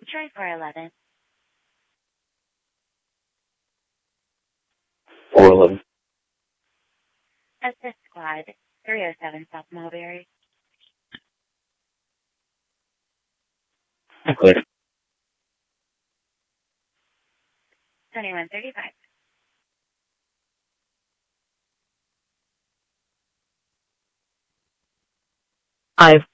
try 411. 411. Assist Squad 307 South Mulberry. Clear. 2135. I've